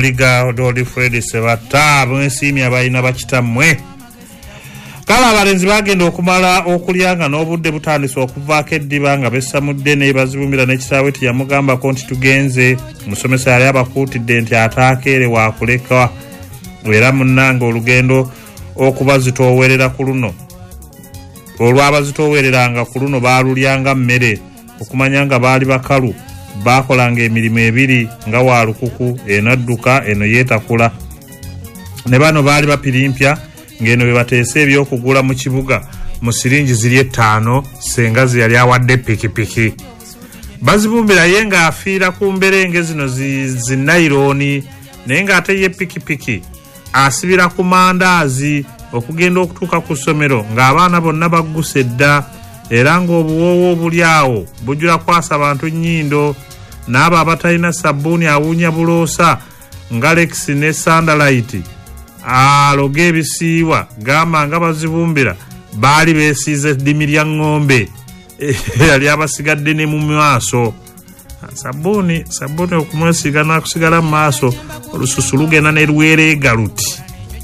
Maliga Dodi Fred Sebata mwesiimi abalina bakitammwe kala abalenzi bagenda okumala okulyanga n'obudde butandise okuvaako eddiba nga bessamudde ne bazibumbira n'ekitaawe tiyamugambako nti tugenze omusomesa yali abakuutidde nti ataakeere waakuleka era munnanga olugendo okubazitoowerera ku luno olwabazitoowereranga ku luno baalulyanga mmere okumanya nga baali bakalu baakolanga emirimu ebiri nga waalukuku eno adduka eno yeetakula ne bano baali bapirimpya ng'eno bwe bateese ebyokugula mu kibuga mu siringi ziri 5 senga ze yali awadde pikipiki bazibumbira ye ng'afiira ku mberenge zino zinnayirooni naye ng'ate ye pikipiki asibira ku mandaazi okugenda okutuuka ku ssomero ng'abaana bonna bagguse dda era ng'obuwoowo obuli awo bujjula kwasa abantu nnyindo n'abo abatalina sabbuuni awunya buloosa nga Lex ne Sandalite aloga ebisiiwa gamba nga bazibumbira baali beesiize eddimi lya ng'ombe yali abasigadde ne mu maaso sabbuuni okumwesiga n'akusigala mu maaso olususu lugenda ne lwereega luti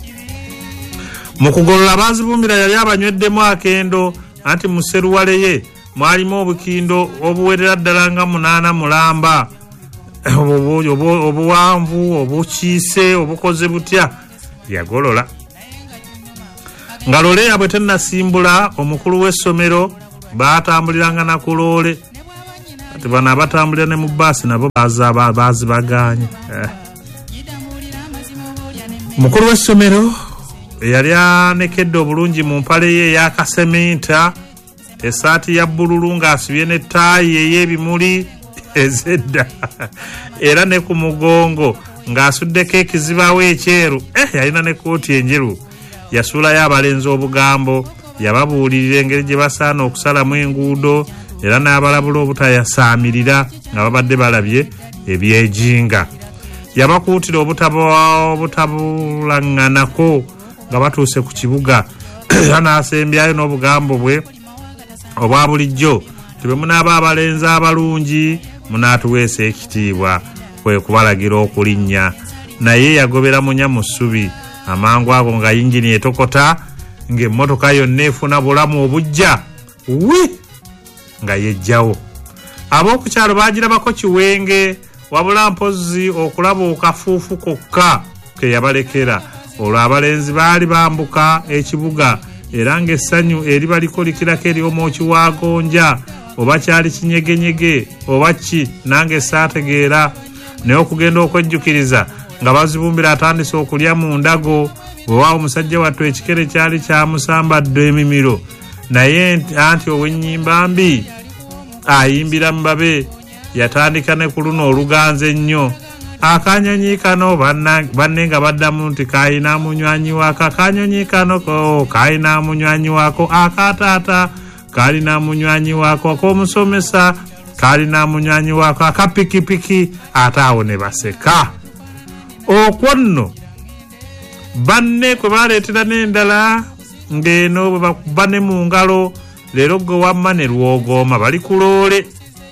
mu kugolola bazibumbira yali abanyweddemu akendo anti mu sseruwale ye mwalimu obukindo obuwerera ddala nga 8 mulamba obuwanvu obukiise obukoze butya yagolola nga loole yabwe tennasimbula omukulu w'essomero baatambuliranga na ku loole ati bano abatambulira ne mu baasi nabo baazibaganye mukulu w'essomero eyali anekedde obulungi mu mpale ye eyakasementa esaati ya bbululu ng'asibye n'ettaayi ey'ebimuli ezedda era ne ku mugongo ng'asuddeko ekizibawo ekyeru yalina ne kooti enjeru yasuulayo abalenzi obugambo yababuulirira engeri gye basaana okusalamu enguudo era n'abalabula obutayasaamirira nga babadde balabye ebyejinga yabakuutira obutabulaŋŋanako nga batuuse ku kibuga era n'asembyayo n'obugambo bwe obwa bulijjo tebe munaaba abalenzi abalungi munaatuweesa ekitiibwa kwe kubalagira okulinnya naye yagobera munya mu ssubi amangu ago nga yingini etokota ng'emmotoka yonna efuna bulamu obujja nga yejjawo ab'okukyalo baagirabako kiwenge wabula mpozi okulaba okafuufu kokka ke yabalekera olwo abalenzi baali bambuka ekibuga era ng'essanyu eri baliko likirako ery'omwoki wa gonja oba kyali kinyegenyege oba ki nange saategeera naye okugenda okwejjukiriza nga bazibumbira atandise okulya mu ndago bwewaawo omusajja wattu ekikere kyali kyamusambadde emimiro naye anti ow'ennyimba mbi ayimbira mu babe yatandika ne ku luno oluganza ennyo akanyonyi kano banne nga baddamu nti kayina munywanyi wako akanyonyi kano kayina munywanyi wako akataata kalina munywanyi wako ak'omusomesa kalina munywanyi wako akapikipiki ate awo ne baseka okwo nno banne kwe baleetera n'endala ng'eno bwe bakuba ne mu ngalo leero gwe wamma ne lwogooma bali ku loole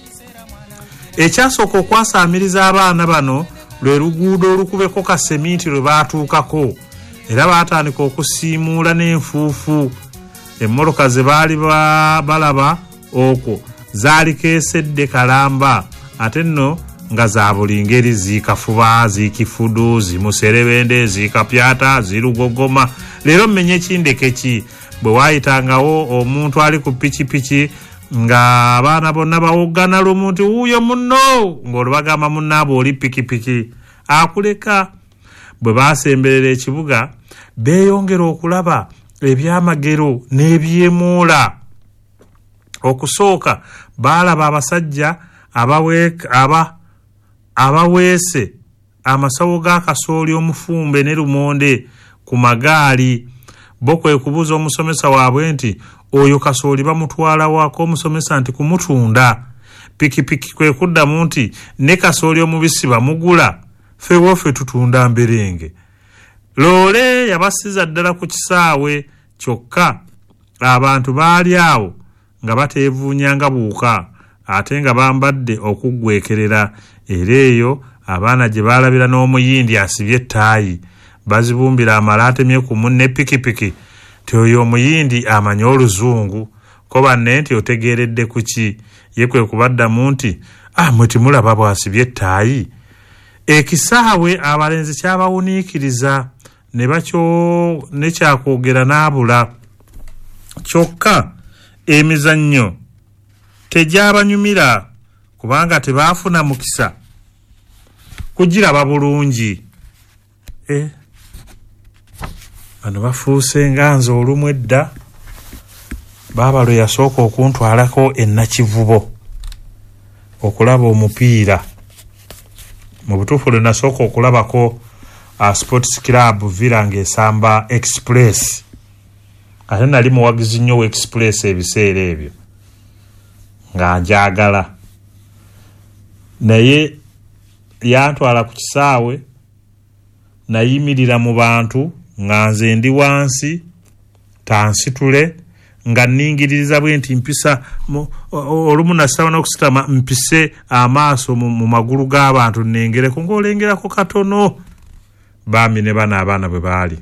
ekyasooka okwasaamiriza abaana bano lwe luguudo olukubeko kaseminti lwe baatuukako era baatandika okusiimuula n'enfuufu emmotoka ze baali balaba okwo zaali keesedde kalamba ate nno nga za buli ngeri ziikafuba ziikifudu zimuserebende ziikapyata zirugogoma leero mmenye ekindeke ki bwe waayitangawo omuntu ali ku pikipiki nga abaana bonna bawoggana lumu nti wuuyo munno ng'olwo bagamba munnaabo oli pikipiki akuleka bwe baasemberera ekibuga beeyongera okulaba ebyamagero n'ebyemuula okusooka baalaba abasajja abaweese amasawo ga kasooli omufumbe ne lumonde ku magaali bo kwe kubuuza omusomesa waabwe nti oyo kasooli bamutwala wako omusomesa nti kumutunda pikipiki kwe kuddamu nti ne kasooli omubisi bamugula ffe waffe tutunda mberenge loole yabasiza ddala ku kisaawe kyokka abantu baali awo nga bateevuunyanga buuka ate nga bambadde okuggwekerera era eyo abaana gye balabira n'omuyindi asibye ettaayi bazibumbira amala atemye ku munne pikipiki ti oyo omuyindi amanye oluzungu ko banne nti otegeeredde ku ki ye kwe kubaddamu nti mwe timulaba bwasibye ettaayi. Ekisaawe abalenzi kyabawuniikiriza ne bakyo nekyakwogera n'abula. Kyokka emizannyo tegyabanyumira kubanga tebaafuna mukisa kugiraba bulungi. Bano bafuuse nga nze olumu edda baaba lwe yasooka okuntwalako ennakivubo okulaba omupiira. Mu butuufu lwe nasooka okulabako Sports Club Villa ng'esamba Express. Ate nali muwagizi nnyo wa Express ebiseera ebyo nga njagala. Naye yantwala ku kisaawe nayimirira mu bantu nga nze ndi wansi tansitule nga ningiririza bwe nti mpisa olumu nasaba n'okusitama mpise amaaso mu magulu g'abantu nengereko ng'olengerako katono bambi ne bano abaana bwe baali.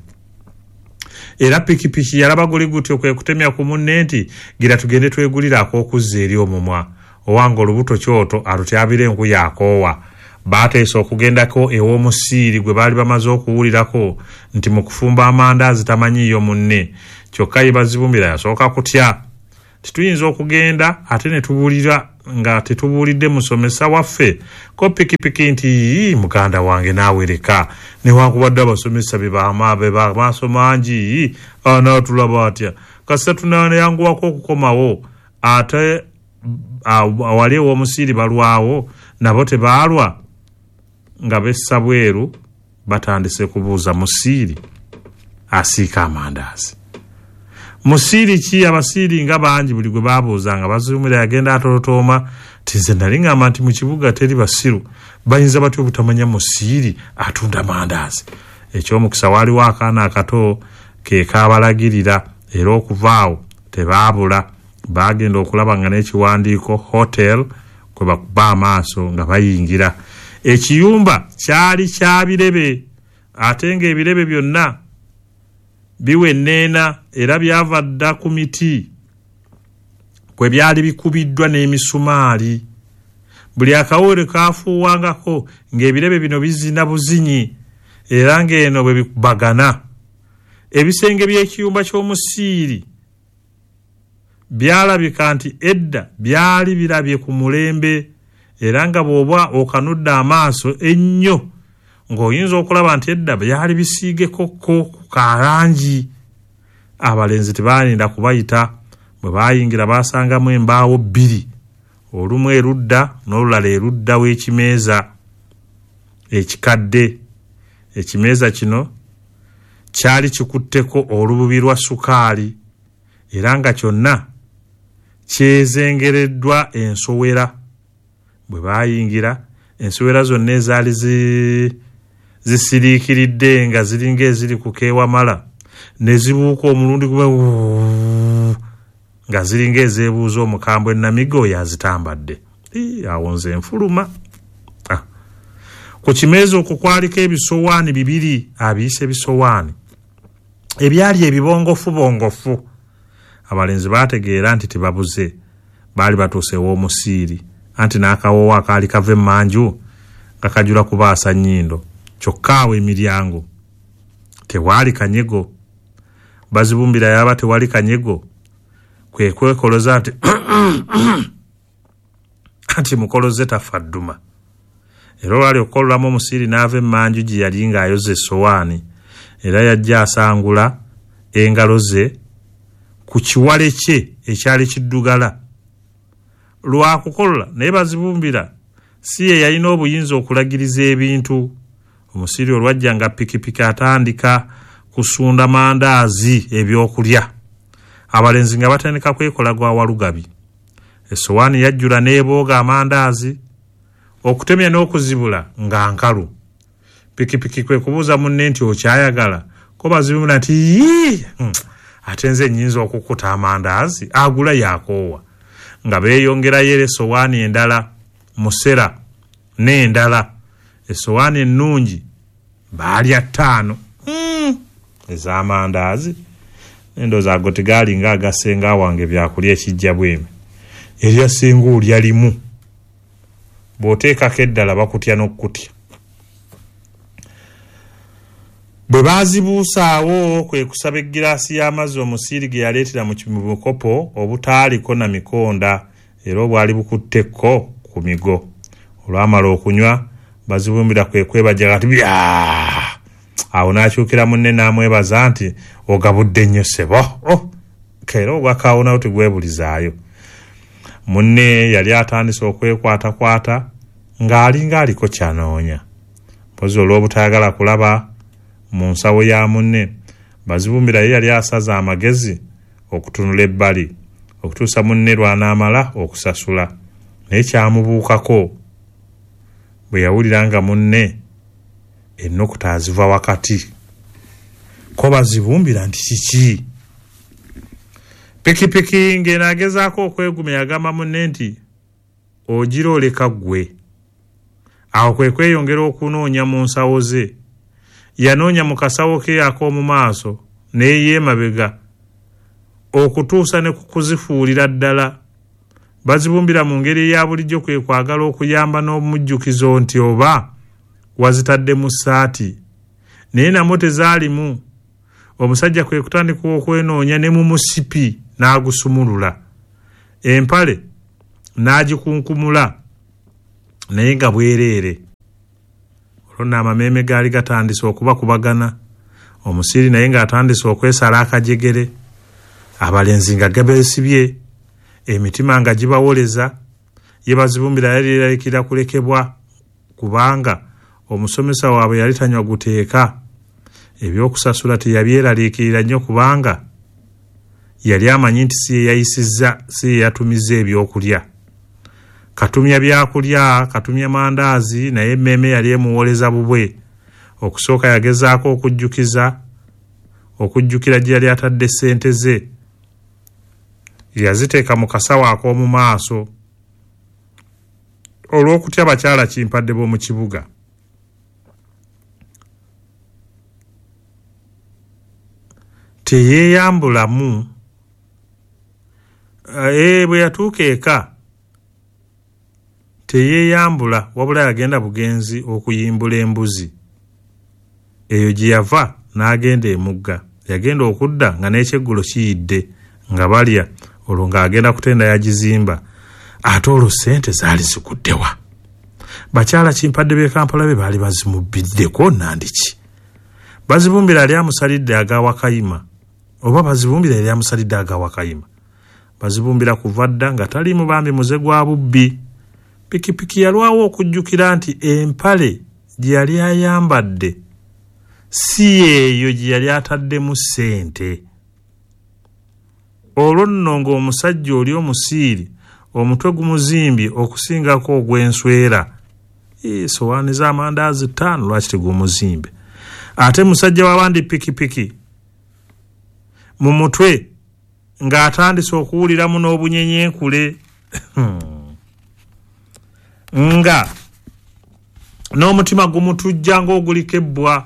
Era pikipiki yalaba guli gutyo kwe kutemya ku munne nti gira tugende twegulira ak'okuzza eri omumwa owange olubuto kyoto alutyabira enku yakoowa. Baateesa okugendako ew'omusiiri gwe baali bamaze okuwulirako nti mu kufumba amandaazi tamanyiiyo munne. Kyokka ye bazibumbira yasooka kutya tituyinza okugenda ate ne tubuulira nga tetubuulidde musomesa waffe ko pikipiki nti muganda wange naawereka newankubadde abasomesa bebamaaso mangi anaatulaba atya kasita tunayanguwako okukomawo ate awali ew'omusiiri balwawo nabo tebaalwa nga bessa bweru batandise kubuuza musiiri asiika amandaazi. Musiiri ki? Abasiiri nga bangi buli gwe baabuuza nga bazumira yagenda atolotooma tinze nali ngamba nti mu kibuga teri basiru bayinza batyo obutamanya musiiri atunda mandaazi. Ekyomukisa waaliwo akaana akato ke kaabalagirira era okuvaawo tebaabula baagenda okulaba nga n'ekiwandiiko hotel kwe bakuba amaaso nga bayingira. Ekiyumba kyali kya birebe ate ng'ebirebe byonna biwenneena era byava dda ku miti kwe byali bikubiddwa n'emisumaali. Buli akawere kaafuuwangako ng'ebirebe bino bizina buzinyi era ng'eno bwe bikubagana. Ebisenge by'ekiyumba ky'omusiiri byalabika nti edda byali birabye ku mulembe era nga bw'oba okanudde amaaso ennyo ng'oyinza okulaba nti edda byali bisiigeko ku kalangi. Abalenzi tebaalinda kubayita bwe baayingira baasangamu embaawo bbiri olumu erudda n'olulala erudda w'ekimeeza ekikadde. Ekimeeza kino kyali kikutteko olububi lwa sukaali era nga kyonna kyezengereddwa ensowera. Bwe baayingira ensowera zonna ezaali zisiriikiridde nga ziringa eziri ku keewamala ne zibuuka omulundi guba nga ziringa ezeebuuza omukambwe Namigo yazitambadde. Awo nze nfuluma. Ku kimeeza okwo kwaliko ebisowaani bibiri abiyise ebisowaani ebyali ebibongofu bongofu. Abalenzi baategeera nti tebabuze baali batuuse ew'omusiiri anti n'akawoowo akaali kava emmanju nga kajula kubaasa nnyindo. Kyokka awo emiryango tewaali kanyego. Bazibumbira yaba tewali kanyego kwe kwekoloza ati anti mukoloze tafadduma. Era olwali okukololamu omusiiri n'ava emmanju gye yali ng'ayoza essowaani era yajja asangula engalo ze ku kiwale kye ekyali kiddugala. Lwakukolola naye bazibumbira si ye yalina obuyinza okulagiriza ebintu. Omusiiri olwajja nga pikipiki atandika kusunda mandaazi ebyokulya. Abalenzi nga batandika kwekola gwa Walugabi. Essowaani yajjula n'ebooga amandaazi okutemya n'okuzibula nga nkalu. Pikipiki kwe kubuuza munne nti okyayagala ko bazibumbira nti ate nze nnyinza okukuta amandaazi agula yakoowa. Nga beeyongerayo essowaani endala musera n'endala essowaani ennungi baalya 5 ez'amandaazi endowooza ago tegaalinga agasenga wange byakulya ekijja bwemi erya singa olya limu bw'oteekako eddala bakutya n'okutya. Bwe baazibuusaawo kwe kusaba eggiraasi y'amazzi omusiiri ge yaleetera mu bukopo obutaaliko na mikonda era obwali bukuttekko ku migo. Olwamala okunywa bazibumbira kwe kwebaja kati byaa awo n'akyukira munne n'amwebaza nti ogabudde nnyo ssebo keera ogwakaawonawo tegwebulizaayo. Munne yali atandise okwekwatakwata ng'alinga aliko kyanoonya. Mpozi olw'obutayagala kulaba mu nsawo ya munne bazibumbira ye yali asaza amagezi okutunula ebbali okutuusa munne lw'anaamala okusasula naye kyamubuukako bwe yawulira nga munne ennukuta aziva wakati ko bazibumbira nti kiki. Pikipiki ng'enaagezaako okweguma yagamba munne nti ogira oleka ggwe. Awo kwe kweyongera okunoonya mu nsawo ze. Yanoonya mu kasawo ke ak'omu maaso naye yeemabega okutuusa ne kukuzifuulira ddala. Bazibumbira mu ngeri eya bulijjo kwe kwagala okuyamba n'omujjukizo nti oba wazitadde mu ssaati naye namwo tezaalimu. Omusajja kwe kutandika okwenoonya ne mu musipi n'agusumulula. Empale n'agikunkumula naye nga bwereere. Olwo amameeme gaali gatandise okubakubagana. Omusiiri naye ng'atandise okwesala akajegere. Abalenzi nga gabeesibye emitima nga gibawoleza. Ye bazibumbira yali erabikira kulekebwa kubanga omusomesa waabwe yali tanywa guteeka. Ebyokusasula teyabyeraliikirira nnyo kubanga yali amanyi nti si ye yayisizza, si ye yatumiza ebyokulya. Katumya byakulya, katumya mandaazi naye emmeeme yali emuwoleza bubwe. Okusooka yagezaako okujjukira gye yali atadde ssente ze. Yaziteeka mu kasawo ak'omu maaso. Olw'okutya bakyala kimpadde b'omu kibuga. Teyeeyambulamu. Bwe yatuuka eka teyeeyambula wabula yagenda bugenzi okuyimbula embuzi. Eyo gye yava n'agenda emugga. Yagenda okudda nga n'ekyeggulo kiyidde nga balya olwo ng'agenda kutenda yagizimba. Ate olwo ssente zaali ziguddewa. Bakyala kimpadde b'e Kampala be baali bazimubbiddeko nandiki. Bazibumbira yali amusalidde agawakayima oba bazibumbira yali amusalidde agawakayima. Bazibumbira kuva dda nga taliimu bambi muze gwa bubbi. Pikipiki yalwawo okujjukira nti empale gye yali ayambadde si eyo gye yali ataddemu ssente. Olwo nno ng'omusajja oli omusiiri omutwe gumuzimbye okusingako ogw'enswera. Sowaani z'amandaazi 5 lwaki tegumuzimbe. Ate musajja w'abandi pikipiki mu mutwe ng'atandise okuwuliramu n'obunyenyenkule nga n'omutima gumutujja ng'oguliko ebbwa.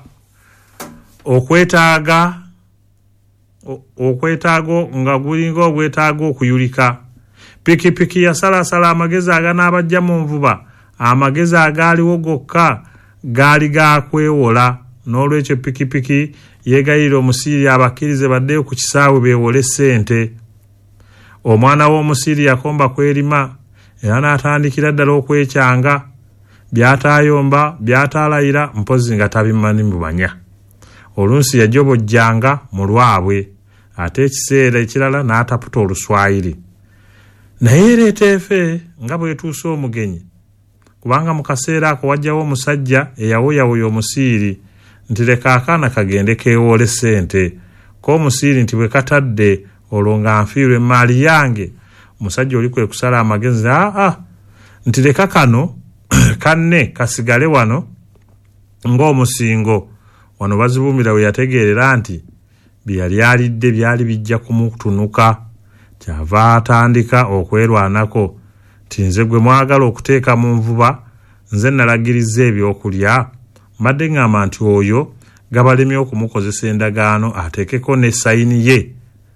Okwetaago nga gulinga ogwetaaga okuyulika. Pikipiki yasalasala amagezi aganaabajja mu nvuba. Amagezi agaaliwo gokka gaali gakwewola. N'olwekyo pikipiki yeegayirira omusiiri abakkirize baddeyo ku kisaawe beewole ssente. Omwana w'omusiiri yakomba kwerima era n'atandikira ddala okwekyanga. Byataayomba, byataalayira mpozi nga tabimanyi mubanya. Olunsi yajobojjanga mu lwabwe ate ekiseera ekirala n'ataputa Oluswayiri. Naye ereeta efe nga bwetuuse omugenyi kubanga mu kaseera ako wajjawo omusajja eyawoyawoya omusiiri nti leka akaana kagende keewoole ssente. Ko omusiiri nti bwe katadde olwo nga nfiirwa emmaali yange. Omusajja oli kwe kusala amagezi nti leka kano kanne kasigale wano ng'omusingo. Wano bazibumbira we yategeerera nti bye yali alidde byali bijja kumutunuka. Kyava atandika okwerwanako nti nze gwe mwagala okuteeka mu nvuba nze nalagiriza ebyokulya mbadde ngamba nti oyo gabalemye okumukozesa endagaano ateekeko ne sayini ye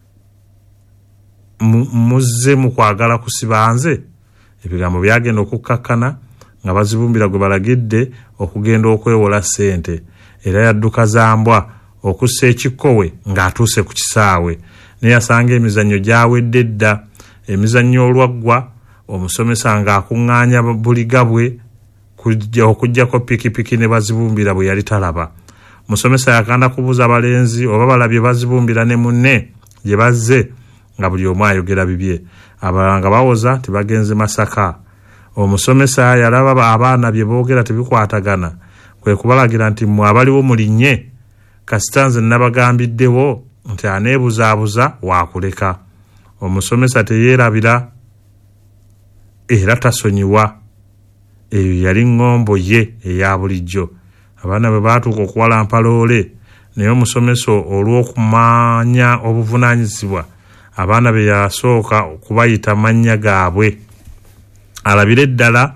muzze mu kwagala kusiba nze. Ebigambo byagenda okukkakkana nga bazibumbira gwe balagidde okugenda okwewola ssente era yadduka zambwa okussa ekikkowe ng'atuuse ku kisaawe naye yasanga emizannyo gyawedde dda. Emizannyo olwaggwa omusomesa ng'akuŋŋaanya buliga bwe okuggyako pikipiki ne bazibumbira bwe yali talaba. Musomesa yakanda kubuuza abalenzi oba balabye bazibumbira ne munne gye bazze nga buli omu ayogera bibye. Abalala nga bawoza tebagenze Masaka. Omusomesa yalaba abaana bye boogera tebikwatagana kwe kubalagira nti mmwe abaliwo mulinnye kasita nze nabagambiddewo nti aneebuzaabuza waakuleka. Omusomesa teyeerabira era tasonyiwa. Eyo yali ŋŋombo ye eya bulijjo. Abaana bwe baatuuka okuwalampa loole naye omusomesa olw'okumanya obuvunaanyizibwa abaana be yasooka okubayita mannya gaabwe alabire ddala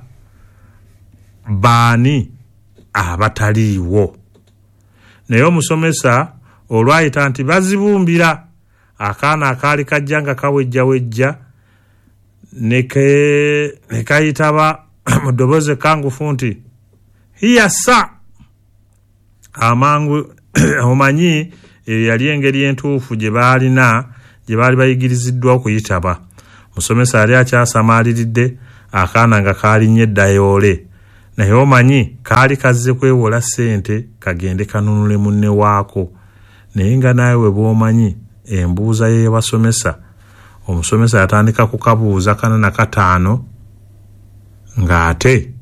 baani abataliiwo. Naye omusomesa olwayita nti bazibumbira akaana akaali kajja nga kawejjawejja ne kayitaba mu ddoboozi ekkangufu nti hiyasa amangu omanyi eyo yali engeri entuufu gye baali bayigiriziddwa okuyitaba. Musomesa yali akyasamaaliridde akaana nga kaalinnye eddayoole naye omanyi kaali kazze kwewola ssente kagende kanunule munne waako. Naye nga naawe we bw'omanyi embuuza y'abasomesa omusomesa yatandika kukabuuza 4 na 5 ng'ate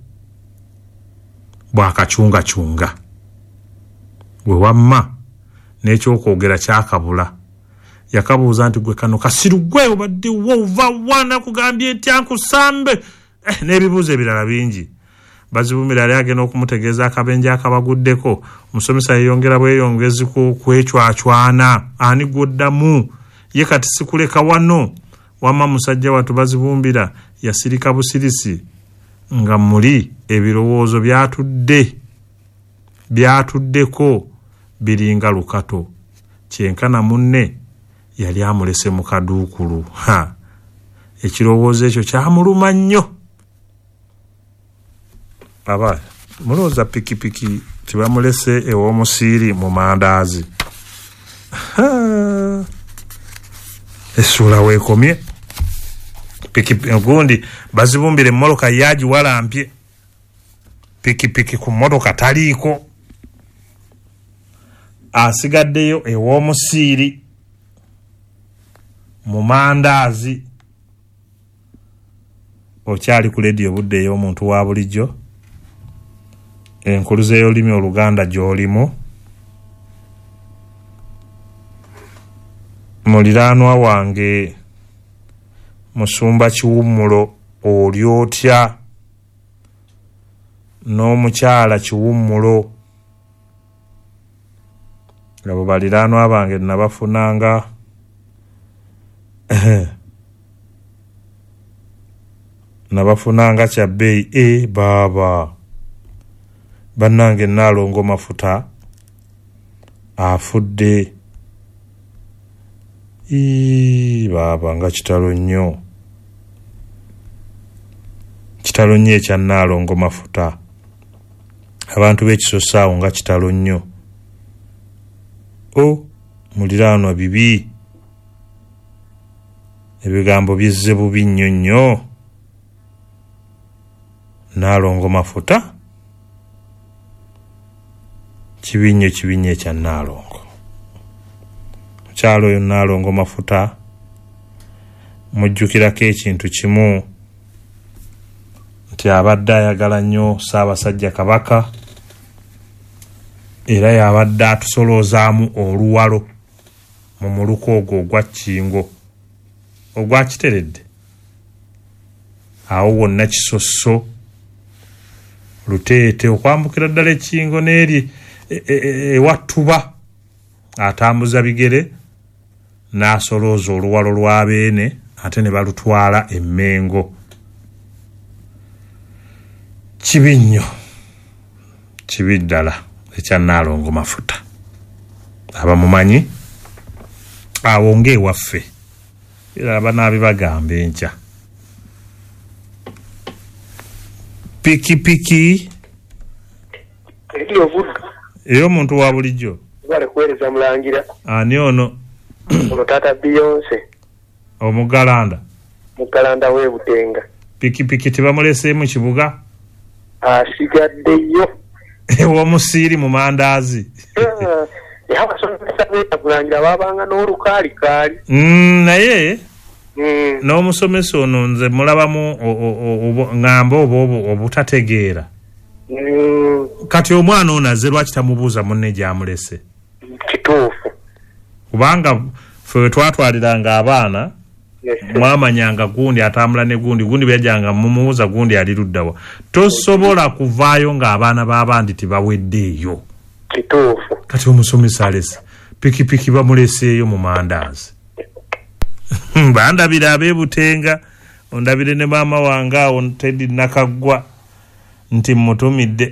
bw'akacungacunga we wamma n'ekyokwogera kyakabula. Yakabuuza nti gwe kano kasiru gwe obadde wova wana kugambye etya nkusambe n'ebibuuzo ebirala bingi. Bazibumbira yali agenda okumutegeeza akabenje akabaguddeko. Omusomesa yeyongera bweyongezi kwecwacwana ani gwoddamu ye kati sikuleka wano. Wamma musajja watu bazibumbira yasirika busirisi nga muli ebirowoozo byatuddeko biringa lukato. Kyenkana munne yali amulese mu kaduukulu. Ekirowoozo ekyo kyamuluma nnyo. Aba mulowooza pikipiki tibamulese ew'omusiiri mu mandaazi. Essuula weekomye. Pikipiki gundi bazibumbire emmoloka yagiwalampye. Pikipiki ku mmotoka taliiko. Asigaddeyo ew'omusiiri mu mandaazi. Okyali ku leediyo budde ey'omuntu wa bulijjo. Enkuluze y'olulimi Oluganda gy'olimu. Muliraanwa wange Musumba Kiwummulo oli otya? N'omukyala Kiwummulo abo baliraanwa bange nabafunanga nabafunanga kya bbeeyi baaba bannange Naalongo Mafuta afudde baaba nga kitalo nnyo ekya Naalongo Mafuta abantu b'ekisosaawo nga kitalo nnyo. Muliraanwa bibi ebigambo bizze bubi nnyo Naalongo Mafuta kibinyo ekya Naalongo. Mukyalo oyo Naalongo Mafuta mujjukirako ekintu kimu nti abadde ayagala nnyo Ssaabasajja Kabaka era yabadde atusolozaamu oluwalo mu muluko ogwo ogwa Kingo ogwa Kiteredde. Awo wonna Kisosso Luteete okwambukira ddala Kingo n'eri ewattuba atambuza bigere n'asolooza oluwalo lwa Beene ate ne balutwala e Mmengo. Kibi ddala ekya Nalongo Mafuta abamumanyi awo ng'ewaffe era abanabibagamba enkya piki ey'omuntu wa bulijjo bale kuweereza mulangira ani ono tata Beyonce omugalanda w'ebutenga piki tebamuleseemu kibuga asigaddeyo ew'omusiiri mu mandaazi abasomesa beetakulangira babanga n'olukaalikaali naye n'omusomesa ono nze mulabamu ng'amba oba obutategeera kati omwana ono azze lwaki tamubuuza munne gy'amulese kituufu kubanga ffe we twatwaliranga abaana mwamanyanga gundi atambula ne gundi bejanga mumubuuza gundi ali luddawa tosobola kuvaayo ng'abaana b'abandi tibaweddeeyo kituufu kati omusomesa alese piki bamuleseeyo mu mandaazi bandabira ab'ebutenga ondabire ne maama wange awo Teddy Nakaggwa nti mutumidde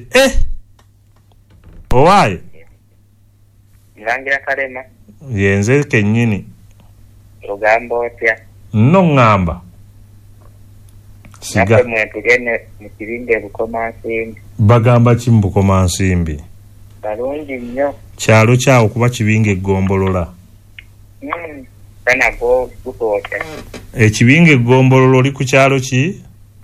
owaayo Nlangira Kalema yenze kennyini ogamba otya nno ŋŋamba siga mwetugende mu kibinge Bukomansimbi bagamba ki mu Bukomansimbi balungi nnyo kyalo kyawo kuba kibinge Eggombolola nagwo gutoota ekibinge Eggombolola oli ku kyalo ki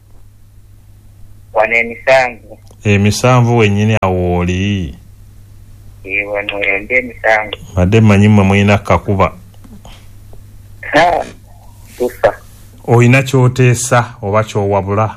wano emisanvu wennyini awo oli wano ndi emisanvu madde mmanyi mmwe mulina kakuba tufa olina kyoteesa oba kyowabula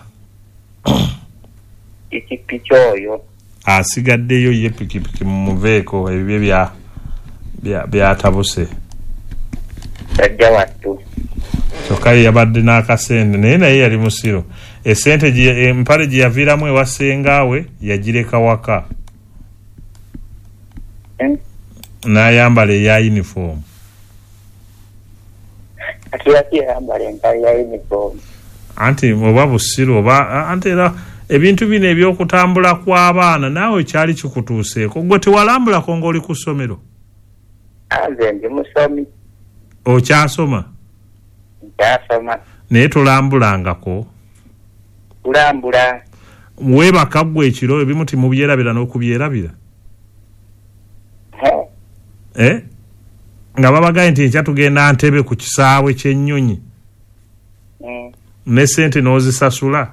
pikipiki oyo asigaddeyo ye pikipiki mumuveeko ebibye byatabuse sajja wattu kyokka ye yabadde n'akasente naye yali musiro esente empale gye yaviiramu ewasengaawe yagireka waka n'ayambala eya uniform anti oba busiro oba anti era ebintu bino ebyokutambula kw'abaana naawe kyali kikutuuseeko gwe tewalambulako ng'oli ku ssomero nze ndi musomi okyasoma naye tolambulangako kulambula weebaka ggwe ekiro ebimu timubyerabira n'okubyerabira nga babagaye nti enkya tugenda Ntebe ku kisaawe ky'ennyonyi ne sente n'ozisasula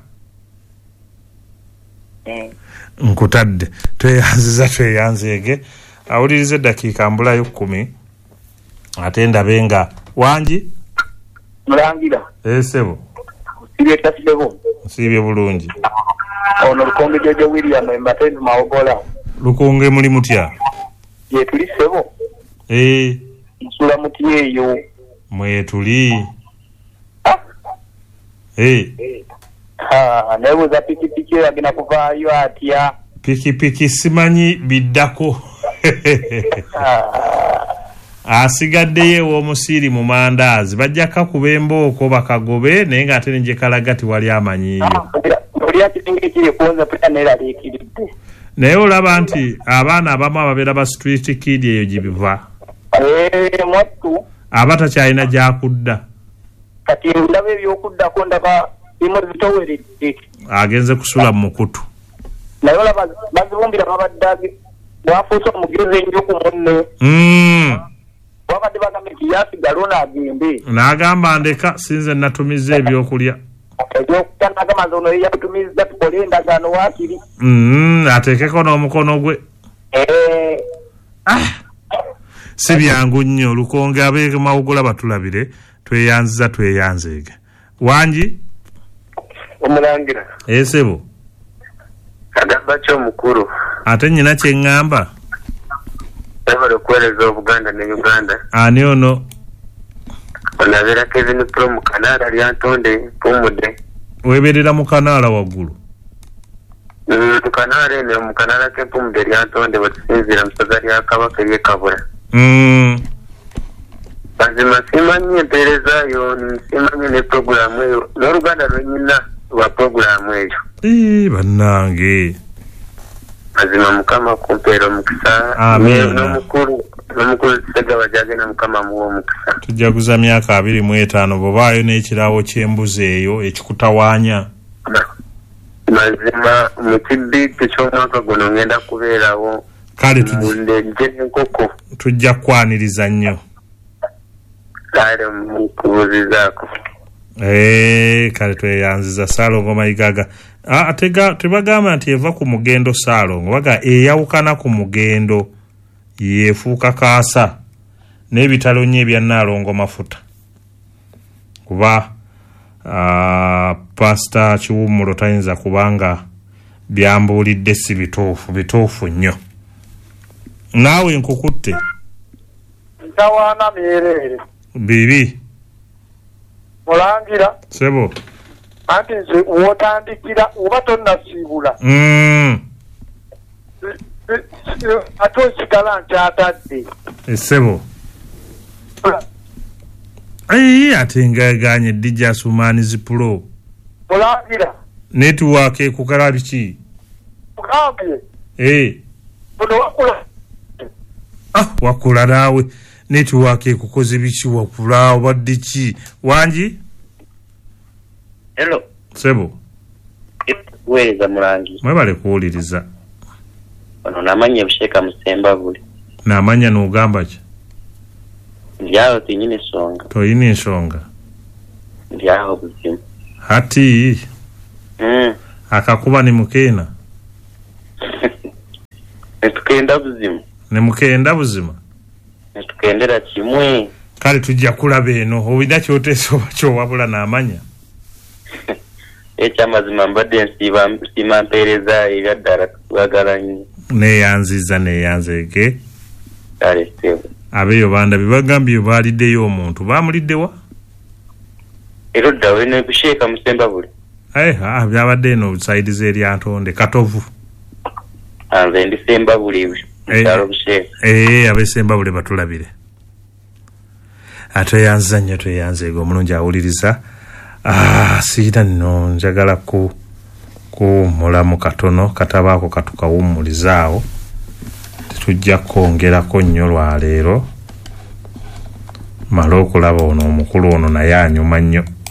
nkutadde tweyanzeege awuliriza eddakiika mbulayo 10 ate ndabe nga wangi mulangira sebo nsiibye bulungi ono Lukonge Jojo William Mbatendu Mawogola Lukonge muli mutya yetuli sebo nsula muti eyo mwetuli nebuuza pikipiki agenda kuvaayo atya pikipiki simanyi biddako asigaddeyo ew'omusiiri mu mandaazi bajja kakuba embooko bakagobe naye ng'ate ne gye kalaga tiwali amanyiiyo naye olaba nti abaana abamu ababeera ba street kid eyo gye biva aba takyalina gy'akudda kati ndaba ebyokuddako ndaba bimu zitoweredde agenze kusula mu mukutu naye olaba bazibumbira babadde bwafuuse omugezi ennyo ku munne wabadde bagamba nti yasigala ono agende n'agamba ndeka sinze natumiza ebyokulya ebyokulya n'agamba nti ono yeyatumiza tukole endagaano waakiri ateekeko n'omukono gwe si byangu nnyo Lukonge abeege Mawogola batulabire tweyanzeege wangi omulangira sebo agamba ky'omukulu ate nnyina kye ŋŋamba ebale okuweereza Obuganda ne Uganda ani ono onabeera Kevin Pro mu Kanaala lyantonde mpumudde weeberera mu Kanaala waggulu mu Kanaala eno mu Kanaala k'empumudde lyantonde batusinziira mu ssaza lya Kabaka ery'Ekabula mazima simanyi empeerezaayo simanyi ne puroguramu eyo n'Oluganda lwenyina wa programu eyo. Bannange. Mazima mukama kumpeera omukisa. Amen. N'omukulu Kisega bajagenda mukama muwa omukisa. Tujaguza myaka 25 bobaayo n'ekirawo ky'embuzi eyo ekikutawaanya. Mazima mu kibbiiti ky'omwaka guno ngenda kubeerawo. Kale enkoko. Tujja kwaniriza nnyo. Kale mukubuuzizaako. Kale tweyanziza Ssaalongo Mayigaga. Tebagamba nti eva ku mugendo Ssaalongo, baga eyawukana ku mugendo yeefuuka kaasa n'ebitalo nnyo ebya Nnaalongo Mafuta. Kuba Pastor Kiwummulo tayinza kubanga byambuulidde si bituufu nnyo. Naawe nkukutte. Ntawaana meerere. Bibi. Mulangira. Sebo. Anti nze wotandikira oba tonnasiibula. Ate osigala nkyatadde. Sebo. Ate ngaganye DJ Asumanizi Pro. Mulangira. Network ekukala biki? Mugambye. Buno wakula. Wakula naawe. Network ekukoze biki wakula obadde ki? Wangi? Hello. Sebo. Weza Mulangi. Mwebale kuwuliriza. Ono namanya Busheka Musembabule. Namanya n'ogamba ki? Ndyawo tinyine nsonga. Toyina ensonga. Ndyawo buzimu. Hati. Akakuba ni mukeena. Netukenda buzimu. Ne mukenda buzima. Netukendera kimwe. Kale tujja kulaba eno obina kyoteesa oba kyowabula n'amanya. Ekyamazima mbadde nsiima mpeereza ebyaddala tukwagala nnyo. Neyanzege. Kale Sebo. Abeyo banda bibagambye baaliddeyo omuntu baamuliddewa? Era oddawe ne Busheka Musembabule. Byabadde eno saidize erya Ntonde Katovu. Nze ndi Sembabule kyalo Busheka. Ab'Sembabule batulabire. Tweyanza nnyo tweyanzeego omulungi awuliriza. Siira nno njagala kuwummulamu katono katabaako katukawummulizaawo. Tetujja kwongerako nnyo lwaleero. Mala okulaba ono omukulu ono naye anyuma nnyo.